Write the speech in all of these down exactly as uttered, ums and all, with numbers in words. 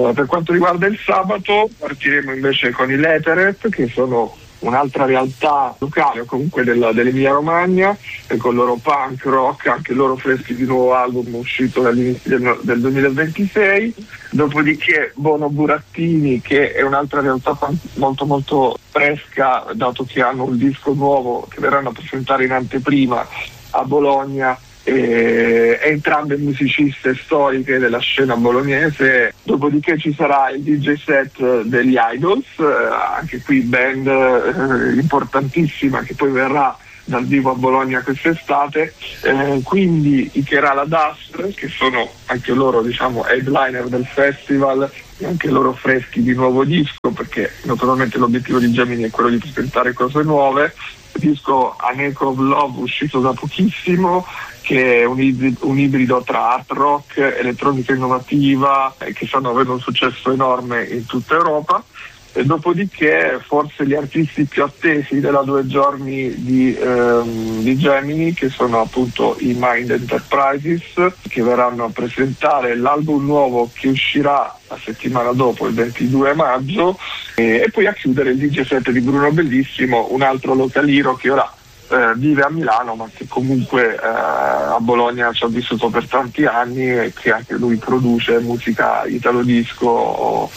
Allora, per quanto riguarda il sabato, partiremo invece con i Leteret, che sono un'altra realtà locale o comunque della, dell'Emilia Romagna, e con il loro punk rock, anche loro freschi di nuovo album uscito dall'inizio del, del duemilaventisei. Dopodiché Bono Burattini, che è un'altra realtà molto molto fresca, dato che hanno un disco nuovo che verranno a presentare in anteprima a Bologna. Eh, entrambe musiciste storiche della scena bolognese. Dopodiché ci sarà il D J set degli Idols, eh, anche qui band eh, importantissima che poi verrà dal vivo a Bologna quest'estate, eh, quindi i Kerala Dust, che sono anche loro, diciamo, headliner del festival, e anche loro freschi di nuovo disco, perché naturalmente l'obiettivo di Gemini è quello di presentare cose nuove. Il disco An Echo of Love, uscito da pochissimo, che è un ibrido, un ibrido tra art rock, elettronica innovativa, eh, che stanno avendo un successo enorme in tutta Europa. E dopodiché forse gli artisti più attesi della due giorni di, ehm, di Gemini, che sono appunto i Mind Enterprises, che verranno a presentare l'album nuovo che uscirà la settimana dopo, il ventidue maggio, e, e poi a chiudere il D J set di Bruno Bellissimo, un altro localiro che ora Eh, vive a Milano, ma che comunque eh, a Bologna ci ha vissuto per tanti anni, e che anche lui produce musica italo disco o,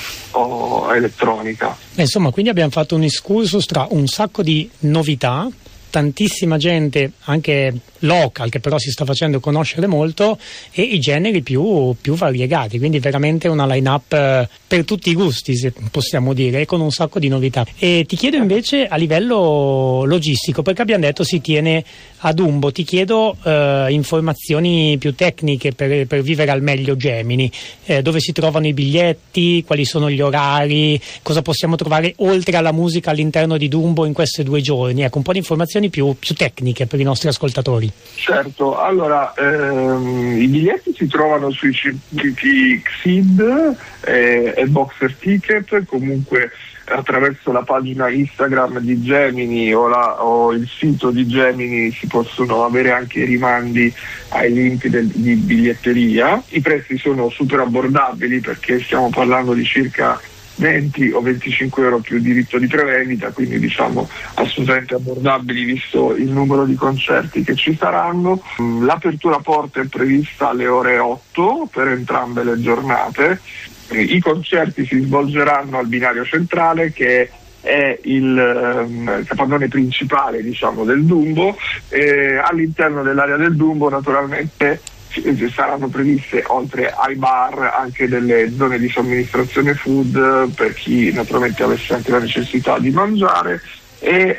o elettronica. Insomma, quindi abbiamo fatto un excursus tra un sacco di novità, tantissima gente anche local che però si sta facendo conoscere molto, e i generi più, più variegati, quindi veramente una line-up eh, per tutti i gusti, se possiamo dire, con un sacco di novità. E ti chiedo invece a livello logistico, perché abbiamo detto si tiene a Dumbo, ti chiedo eh, informazioni più tecniche per, per vivere al meglio Gemini, eh, dove si trovano i biglietti, quali sono gli orari, cosa possiamo trovare oltre alla musica all'interno di Dumbo in questi due giorni, ecco, un po' di informazioni più, più tecniche per i nostri ascoltatori. Certo, allora ehm, i biglietti si trovano sui circuiti Xid e, e Boxer Ticket, comunque attraverso la pagina Instagram di Gemini o, la, o il sito di Gemini si possono avere anche i rimandi ai link del, di biglietteria. I prezzi sono super abbordabili, perché stiamo parlando di circa venti o venticinque euro più diritto di prevendita, quindi diciamo assolutamente abbordabili visto il numero di concerti che ci saranno. L'apertura porta è prevista alle ore otto per entrambe le giornate. I concerti si svolgeranno al binario centrale, che è il um, capannone principale, diciamo, del Dumbo, e all'interno dell'area del Dumbo naturalmente saranno previste, oltre ai bar, anche delle zone di somministrazione food per chi naturalmente avesse anche la necessità di mangiare. E eh,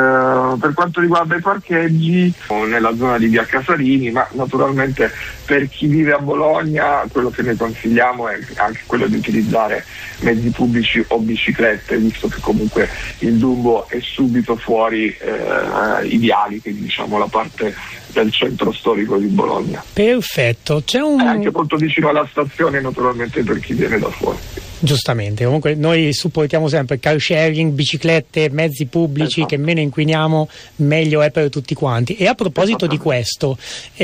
per quanto riguarda i parcheggi, nella zona di via Casarini, ma naturalmente per chi vive a Bologna quello che noi consigliamo è anche quello di utilizzare mezzi pubblici o biciclette, visto che comunque il Dumbo è subito fuori eh, i viali, quindi diciamo la parte del centro storico di Bologna. Perfetto, c'è un... È anche molto vicino alla stazione, naturalmente, per chi viene da fuori. Giustamente, comunque noi supportiamo sempre car sharing, biciclette, mezzi pubblici, esatto, che meno inquiniamo meglio è per tutti quanti. E a proposito di questo,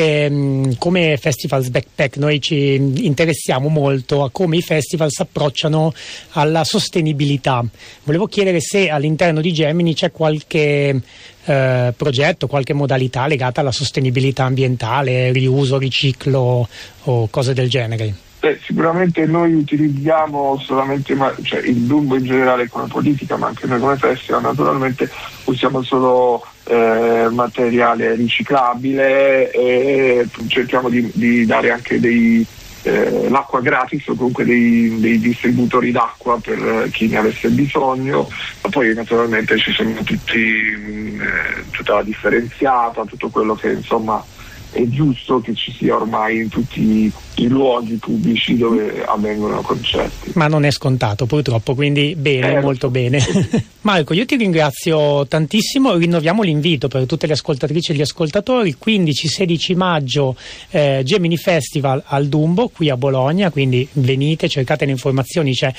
ehm, come Festivals Backpack noi ci interessiamo molto a come i festival si approcciano alla sostenibilità. Volevo chiedere se all'interno di Gemini c'è qualche eh, progetto, qualche modalità legata alla sostenibilità ambientale, riuso, riciclo o cose del genere. Beh, sicuramente noi utilizziamo solamente, ma, cioè il Dumbo in generale come politica, ma anche noi come festival naturalmente usiamo solo eh, materiale riciclabile, e cerchiamo di, di dare anche dei, eh, l'acqua gratis o comunque dei, dei distributori d'acqua per chi ne avesse bisogno. Ma poi naturalmente ci sono tutti, eh, tutta la differenziata, tutto quello che insomma è giusto che ci sia ormai in tutti i luoghi pubblici dove avvengono concerti. Ma non è scontato purtroppo, quindi bene, eh, molto bene. Marco, io ti ringrazio tantissimo, rinnoviamo l'invito per tutte le ascoltatrici e gli ascoltatori, quindici sedici maggio eh, Gemini Festival al Dumbo qui a Bologna, quindi venite, cercate le informazioni, c'è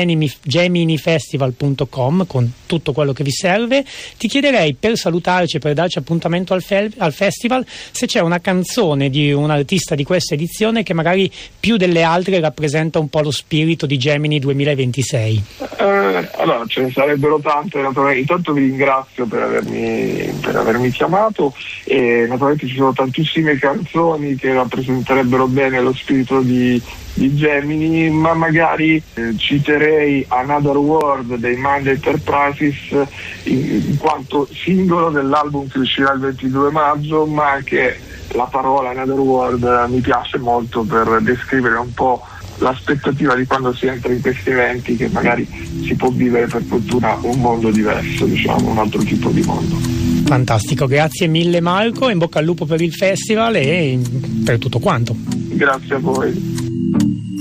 gemini festival punto com con tutto quello che vi serve. Ti chiederei, per salutarci, per darci appuntamento al, fe- al festival, se c'è una canzone di un artista di questa edizione che magari più delle altre rappresenta un po' lo spirito di Gemini duemilaventisei? Eh, allora, ce ne sarebbero tante, naturalmente. Intanto vi ringrazio per avermi, per avermi chiamato, e naturalmente ci sono tantissime canzoni che rappresenterebbero bene lo spirito di, di Gemini, ma magari eh, citerei Another World dei Mind Enterprises in, in quanto singolo dell'album che uscirà il ventidue maggio, ma anche la parola Another World mi piace molto per descrivere un po' l'aspettativa di quando si entra in questi eventi, che magari si può vivere per fortuna un mondo diverso, diciamo un altro tipo di mondo. Fantastico, grazie mille Marco, in bocca al lupo per il festival e per tutto quanto. Grazie a voi.